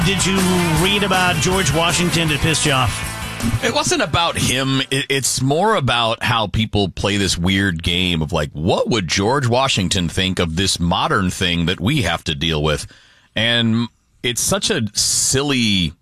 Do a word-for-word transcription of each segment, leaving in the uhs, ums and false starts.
did you read about George Washington that pissed you off? It wasn't about him. It, it's more about how people play this weird game of like, what would George Washington think of this modern thing that we have to deal with? And it's such a silly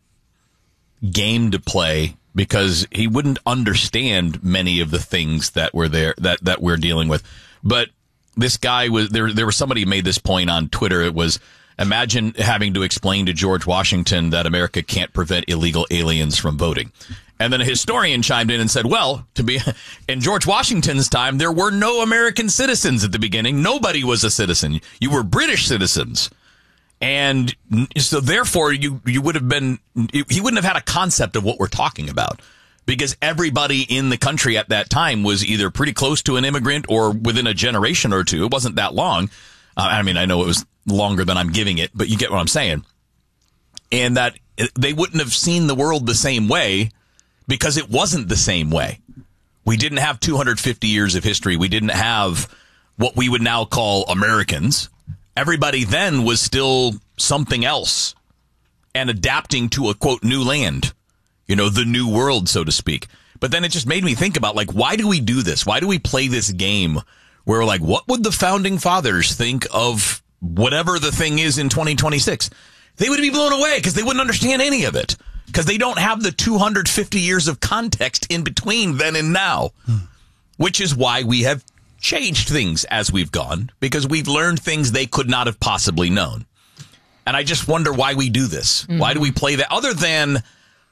game to play because he wouldn't understand many of the things that were there that, that we're dealing with. But this guy was there. There was somebody who made this point on Twitter. It was, imagine having to explain to George Washington that America can't prevent illegal aliens from voting. And then a historian chimed in and said, well, to be in George Washington's time, there were no American citizens at the beginning. Nobody was a citizen. You were British citizens. And so therefore, you, you would have been, he wouldn't have had a concept of what we're talking about because everybody in the country at that time was either pretty close to an immigrant or within a generation or two. It wasn't that long. Uh, I mean, I know it was longer than I'm giving it, but you get what I'm saying. And that they wouldn't have seen the world the same way because it wasn't the same way. We didn't have two hundred fifty years of history. We didn't have what we would now call Americans. Everybody then was still something else and adapting to a, quote, new land, you know, the new world, so to speak. But then it just made me think about, like, why do we do this? Why do we play this game where, like, what would the founding fathers think of whatever the thing is in twenty twenty-six? They would be blown away because they wouldn't understand any of it because they don't have the two hundred fifty years of context in between then and now, hmm. which is why we have changed things as we've gone because we've learned things they could not have possibly known. And I just wonder why we do this. Mm-hmm. Why do we play that other than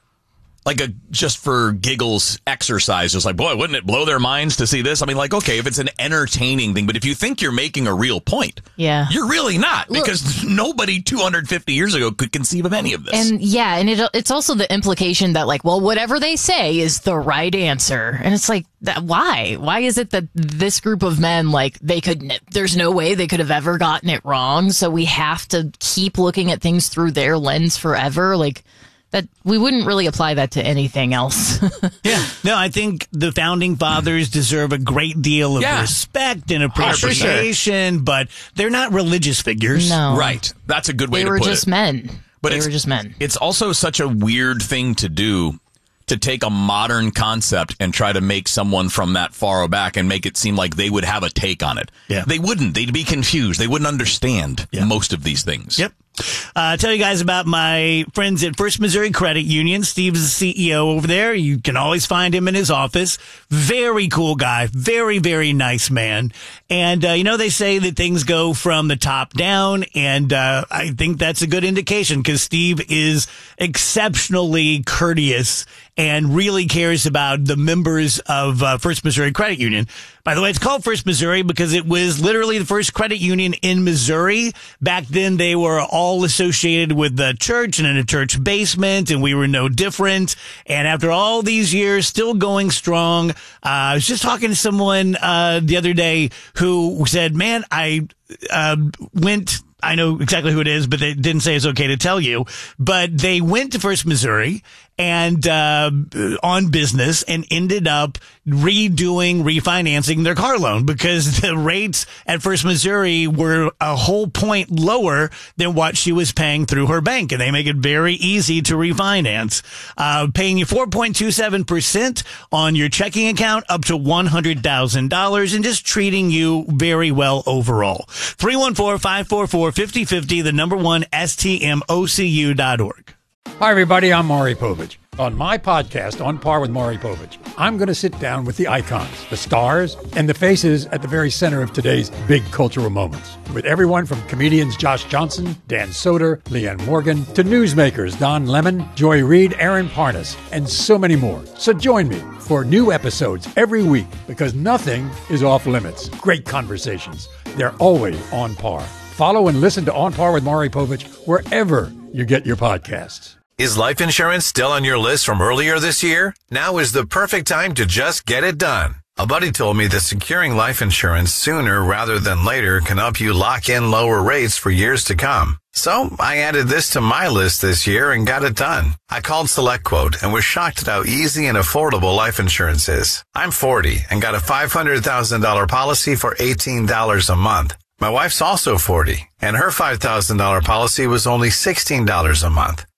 like a just for giggles exercise? Just like, boy, wouldn't it blow their minds to see this? I mean, like, OK, if it's an entertaining thing, but if you think you're making a real point, yeah, you're really not Look, because nobody two hundred fifty years ago could conceive of any of this. And yeah, and it, it's also the implication that like, well, whatever they say is the right answer. And it's like, that, why? Why is it that this group of men, like they could, there's no way they could have ever gotten it wrong. So we have to keep looking at things through their lens forever. Like, that we wouldn't really apply that to anything else. Yeah. No, I think the founding fathers deserve a great deal of yeah. respect and appreciation, sure. but they're not religious figures. No. Right. That's a good way they to put it. They were just men. But they it's, were just men. It's also such a weird thing to do, to take a modern concept and try to make someone from that far back and make it seem like they would have a take on it. Yeah. They wouldn't. They'd be confused. They wouldn't understand yeah. most of these things. Yep. Uh, tell you guys about my friends at First Missouri Credit Union. Steve's the C E O over there. You can always find him in his office. Very cool guy. Very, very nice man. And, uh, you know, they say that things go from the top down. And, uh, I think that's a good indication because Steve is exceptionally courteous and really cares about the members of uh, First Missouri Credit Union. By the way, it's called First Missouri because it was literally the first credit union in Missouri. Back then, they were all associated with the church and in a church basement, and we were no different. And after all these years, still going strong. Uh, I was just talking to someone uh, the other day who said, man, I uh, went... I know exactly who it is, but they didn't say it's okay to tell you. But they went to First Missouri and uh on business and ended up redoing, refinancing their car loan because the rates at First Missouri were a whole point lower than what she was paying through her bank. And they make it very easy to refinance, uh paying you four point two seven percent on your checking account up to one hundred thousand dollars and just treating you very well overall. three one four, five four four, five oh five oh, the number one, S T M O C U dot org. Hi, everybody. I'm Maury Povich. On my podcast, On Par with Maury Povich, I'm going to sit down with the icons, the stars, and the faces at the very center of today's big cultural moments. With everyone from comedians Josh Johnson, Dan Soder, Leanne Morgan, to newsmakers Don Lemon, Joy Reid, Aaron Parnas, and so many more. So join me for new episodes every week because nothing is off limits. Great conversations. They're always on par. Follow and listen to On Par with Maury Povich wherever you get your podcasts. Is life insurance still on your list from earlier this year? Now is the perfect time to just get it done. A buddy told me that securing life insurance sooner rather than later can help you lock in lower rates for years to come. So I added this to my list this year and got it done. I called SelectQuote and was shocked at how easy and affordable life insurance is. I'm forty and got a five hundred thousand dollars policy for eighteen dollars a month. My wife's also forty, and her five thousand dollars policy was only sixteen dollars a month.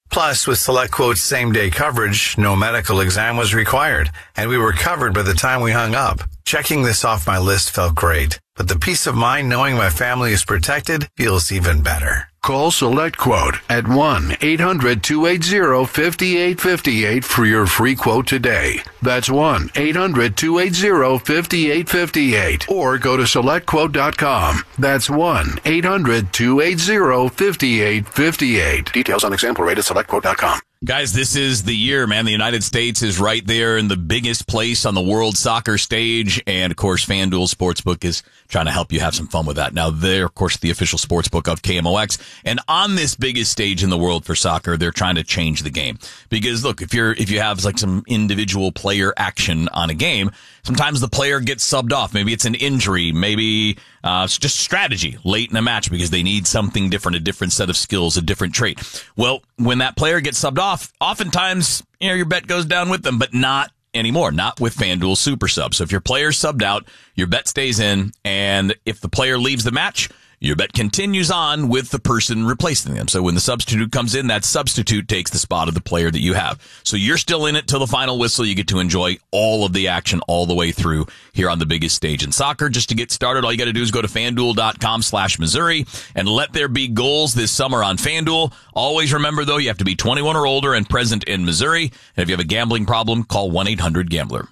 Plus, with SelectQuote's same-day coverage, no medical exam was required, and we were covered by the time we hung up. Checking this off my list felt great, but the peace of mind knowing my family is protected feels even better. Call SelectQuote at one eight hundred two eight zero five eight five eight for your free quote today. That's one eight hundred two eight zero five eight five eight. Or go to select quote dot com. That's one eight hundred two eight zero five eight five eight. Details on example rate at select quote dot com. Guys, this is the year, man. The United States is right there in the biggest place on the world soccer stage. And, of course, FanDuel Sportsbook is trying to help you have some fun with that. Now, they're, of course, the official sportsbook of K M O X. And on this biggest stage in the world for soccer, they're trying to change the game. Because, look, if you're if you have, like, some individual player action on a game, sometimes the player gets subbed off. Maybe it's an injury. Maybe uh, it's just strategy late in a match because they need something different, a different set of skills, a different trait. Well, when that player gets subbed off, oftentimes, you know, your bet goes down with them, but not anymore, not with FanDuel Super Sub. So if your player's subbed out, your bet stays in, and if the player leaves the match, your bet continues on with the person replacing them. So when the substitute comes in, that substitute takes the spot of the player that you have. So you're still in it till the final whistle. You get to enjoy all of the action all the way through here on the biggest stage in soccer. Just to get started, all you got to do is go to FanDuel.com slash Missouri and let there be goals this summer on FanDuel. Always remember, though, you have to be twenty-one or older and present in Missouri. And if you have a gambling problem, call one eight hundred gambler.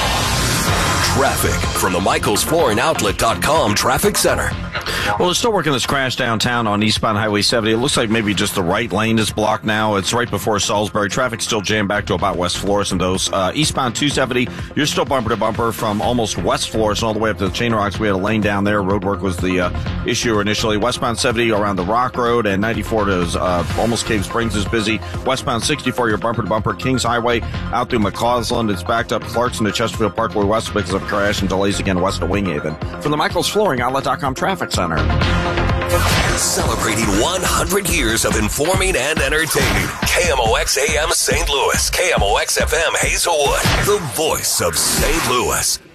Traffic from the Michaels Flooring Outlet dot com Traffic Center. Well, they're still working this crash downtown on eastbound Highway seventy. It looks like maybe just the right lane is blocked now. It's right before Salisbury. Traffic's still jammed back to about West Florissant. Those uh, eastbound two seventy, you're still bumper to bumper from almost West Florissant all the way up to the Chain Rocks. We had a lane down there. Road work was the uh, issue initially. Westbound seventy around the Rock Road, and ninety-four to uh, almost Cave Springs is busy. Westbound sixty-four, you're bumper to bumper. Kings Highway out through McCausland. It's backed up Clarkson to Chesterfield Parkway West because of crash and delays again west of Winghaven. From the Michaels Flooring Outlet dot com Traffic Center. Celebrating one hundred years of informing and entertaining. K M O X A M Saint Louis. K M O X F M Hazelwood. The voice of Saint Louis.